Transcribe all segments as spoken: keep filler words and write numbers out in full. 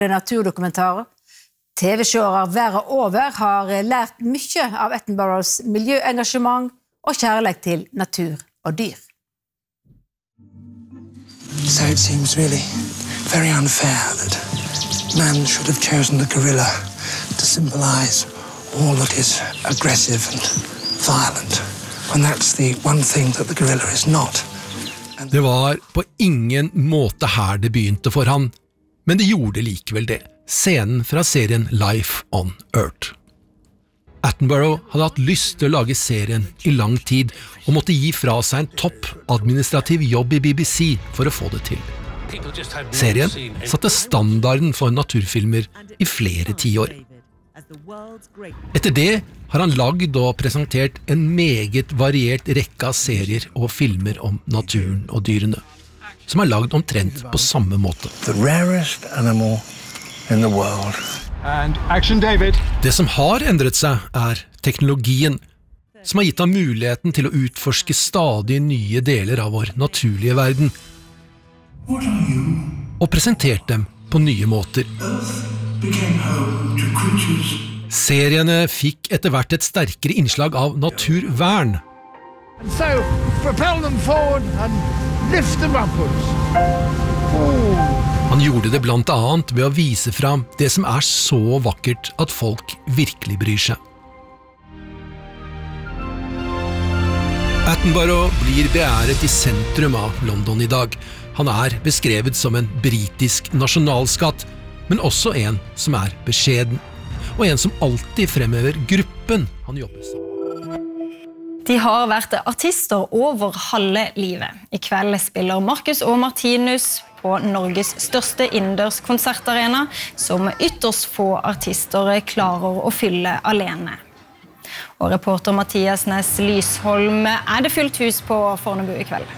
naturdokumentarer. T V-seere verden over har lært mye av Attenboroughs miljøengasjement og kjærlighet til natur og dyr. So it seems really very unfair that man should have chosen the gorilla to symbolize all that is aggressive and violent, when that's the one thing that the gorilla is not. Det var på ingen måte her det begynte for han, men det gjorde likevel det. Scenen fra serien Life on Earth. Attenborough hadde hatt lyst til å lage serien i lang tid og måtte gi fra seg en topp administrativ jobb i B B C for å få det til. Serien satte standarden for naturfilmer i flere tiår. Etter det har han lagd og presentert en meget variert rekke av serier og filmer om naturen og dyrene, som er lagd omtrent på samme måte. The rarest animal in the world. And action, David. Det som har endret seg er teknologien, som har gitt ham muligheten til å utforske stadig nye deler av vår naturlige verden, What are you? og presentert dem på nye måter. Became home to creatures. Seriene fikk etter hvert et sterkere innslag av naturvern. So, propel them forward and lift them upwards. Oh. Han gjorde det blant annet ved å vise fram det som er så vakkert at folk virkelig bryr seg. Attenborough blir beæret i sentrum av London i dag. Han er beskrevet som en britisk nasjonalskatt, men også en som er beskjeden, og en som alltid fremhever gruppen han jobber sammen. De har vært artister over halve livet. I kveld spiller Marcus og Martinus på Norges største innendørs konsertarena, som ytterst få artister klarer å fylle alene. Og reporter Mathias Næss Lysholm, er det fullt hus på Fornebu i kveld?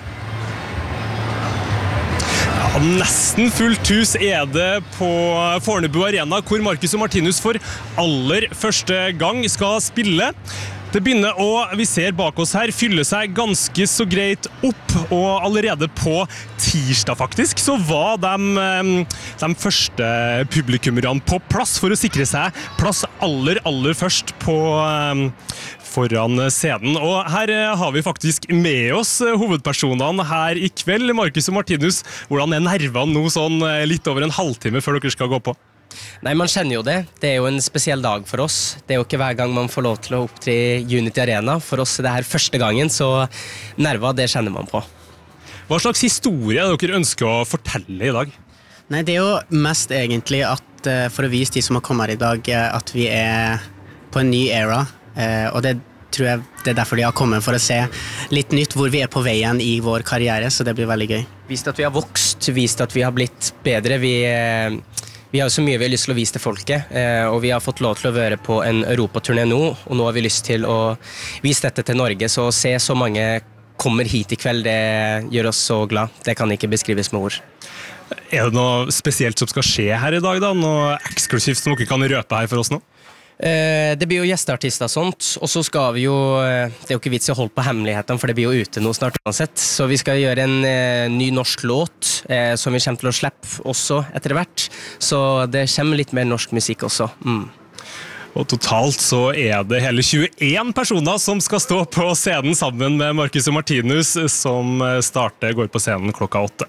Ja, nesten fullt hus er det på Fornebu Arena, hvor Marcus og Martinus for aller første gang skal spille. Det begynner å, vi ser bak oss her, fylle seg ganske så greit opp, og allerede på tirsdag faktisk, så var de, de første publikummerne på plass for å sikre seg plass aller, aller først på, foran scenen. Og her har vi faktisk med oss hovedpersonene her i kveld, Marcus og Martinus. Hvordan er nervene nå sånn litt over en halvtime før dere skal gå på? Nei, man kjenner jo det. Det er jo en spesiell dag for oss. Det er jo ikke hver gang man får lov til å opptre i Unity Arena. For oss er det her første gangen, så nerver, det kjenner man på. Hva slags historie er dere ønsker å fortelle i dag? Nei, det er jo mest egentlig at for å vise de som har kommet her i dag, at vi er på en ny era, og det tror jeg det er derfor de har kommet, for å se litt nytt hvor vi er på veien i vår karriere, så det blir veldig gøy. Vist at vi har vokst, vist at vi har blitt bedre, vi... Vi har jo så mye vi har lyst til å vise til folket, og vi har fått lov til å være på en europaturné nå, og nå har vi lyst til å vise dette til Norge, så å se så mange kommer hit i kveld, det gjør oss så glad. Det kan ikke beskrives med ord. Er det noe spesielt som skal skje her i dag da? Noe eksklusivt som dere kan røpe her for oss nå? Det blir jo gjesteartister og sånt, og så skal vi jo, det er jo ikke vits i å holde på hemmelighetene, for det blir jo ute nå snart uansett, så vi skal gjøre en eh, ny norsk låt eh, som vi kommer til å slippe også etter hvert, så det kommer litt mer norsk musikk også. Mm. Og totalt så er det hele tjueen personer som skal stå på scenen sammen med Marcus og Martinus, som starter, går på scenen klokka åtte.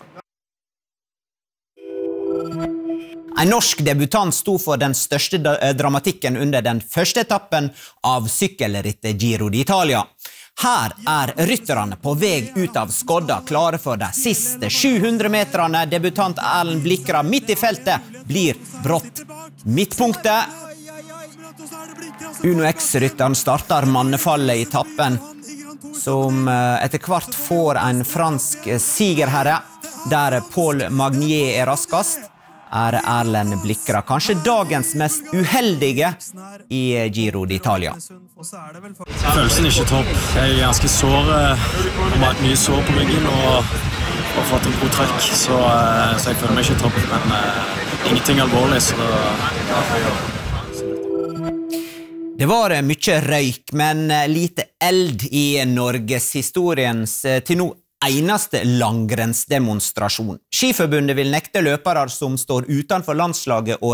En norsk debutant sto for den største dramatikken under den første etappen av sykkelrittet Giro d'Italia. Her er rytterne på vei ut av Skodda klare for de siste sju hundre meterne. Debutant Erlend Blikra midt i feltet blir brått midtpunktet. Uno X-rytteren starter mannefallet i tappen, som etter hvert får en fransk sigerherre, der Paul Magnier er raskast. Er Erlend Blikra kanskje dagens mest uheldige i Giro d'Italia. Følelsen er ikke topp. Jeg er ganske sår, jeg har et mye sår på ryggen og har fått en god trøkk, så, så jeg føler meg ikke topp, men uh, ingenting alvorlig, så ja. Det var mye røyk, men lite eld i Norges historiens til nå eneste langrennsdemonstrasjon. Skiforbundet vil nekte løpere som står utenfor landslaget og